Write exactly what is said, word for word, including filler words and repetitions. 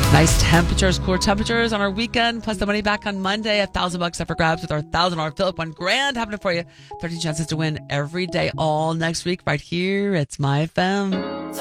Nice temperatures, cool temperatures on our weekend, plus the money back on Monday. A thousand bucks up for grabs with our thousand dollar Philip. One grand happening for you. thirty chances to win every day, all next week, right here. It's My F M.